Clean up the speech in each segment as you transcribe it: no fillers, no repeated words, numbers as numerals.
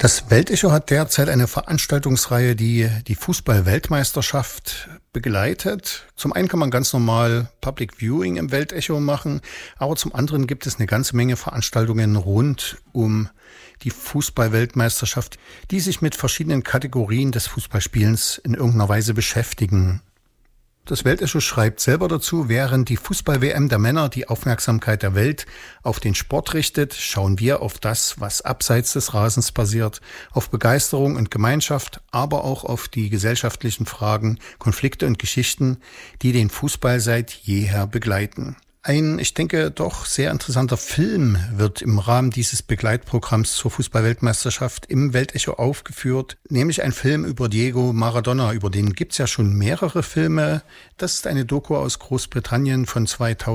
Das Weltecho hat derzeit eine Veranstaltungsreihe, die die Fußball-Weltmeisterschaft begleitet. Zum einen kann man ganz normal Public Viewing im Weltecho machen, aber zum anderen gibt es eine ganze Menge Veranstaltungen rund um die Fußball-Weltmeisterschaft, die sich mit verschiedenen Kategorien des Fußballspielens in irgendeiner Weise beschäftigen. Das Weltecho schreibt selber dazu: Während die Fußball-WM der Männer die Aufmerksamkeit der Welt auf den Sport richtet, schauen wir auf das, was abseits des Rasens passiert, auf Begeisterung und Gemeinschaft, aber auch auf die gesellschaftlichen Fragen, Konflikte und Geschichten, die den Fußball seit jeher begleiten. Ein, ich denke, doch sehr interessanter Film wird im Rahmen dieses Begleitprogramms zur Fußball-Weltmeisterschaft im Weltecho aufgeführt, nämlich ein Film über Diego Maradona. Über den gibt's ja schon mehrere Filme. Das ist eine Doku aus Großbritannien von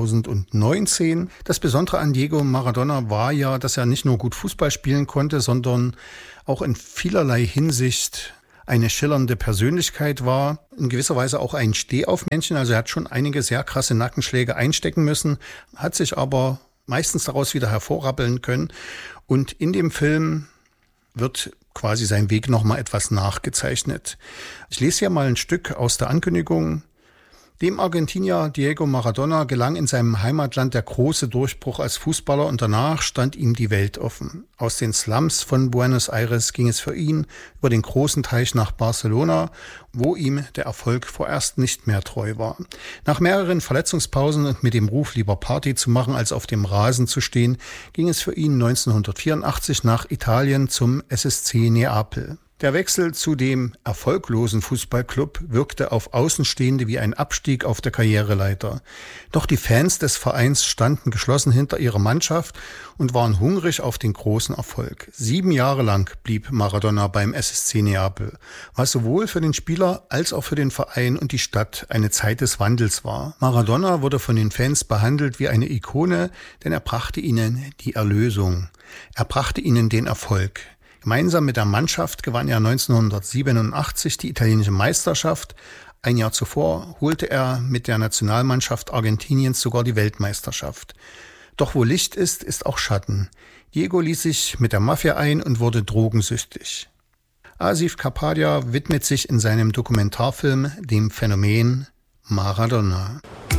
2019. Das Besondere an Diego Maradona war ja, dass er nicht nur gut Fußball spielen konnte, sondern auch in vielerlei Hinsicht eine schillernde Persönlichkeit war, in gewisser Weise auch ein Stehaufmännchen, also er hat schon einige sehr krasse Nackenschläge einstecken müssen, hat sich aber meistens daraus wieder hervorrappeln können, und in dem Film wird quasi sein Weg nochmal etwas nachgezeichnet. Ich lese hier mal ein Stück aus der Ankündigung. Dem Argentinier Diego Maradona gelang in seinem Heimatland der große Durchbruch als Fußballer und danach stand ihm die Welt offen. Aus den Slums von Buenos Aires ging es für ihn über den großen Teich nach Barcelona, wo ihm der Erfolg vorerst nicht mehr treu war. Nach mehreren Verletzungspausen und mit dem Ruf, lieber Party zu machen, als auf dem Rasen zu stehen, ging es für ihn 1984 nach Italien zum SSC Neapel. Der Wechsel zu dem erfolglosen Fußballclub wirkte auf Außenstehende wie ein Abstieg auf der Karriereleiter. Doch die Fans des Vereins standen geschlossen hinter ihrer Mannschaft und waren hungrig auf den großen Erfolg. 7 Jahre lang blieb Maradona beim SSC Neapel, was sowohl für den Spieler als auch für den Verein und die Stadt eine Zeit des Wandels war. Maradona wurde von den Fans behandelt wie eine Ikone, denn er brachte ihnen die Erlösung. Er brachte ihnen den Erfolg. Gemeinsam mit der Mannschaft gewann er 1987 die italienische Meisterschaft. Ein Jahr zuvor holte er mit der Nationalmannschaft Argentiniens sogar die Weltmeisterschaft. Doch wo Licht ist, ist auch Schatten. Diego ließ sich mit der Mafia ein und wurde drogensüchtig. Asif Kapadia widmet sich in seinem Dokumentarfilm dem Phänomen Maradona.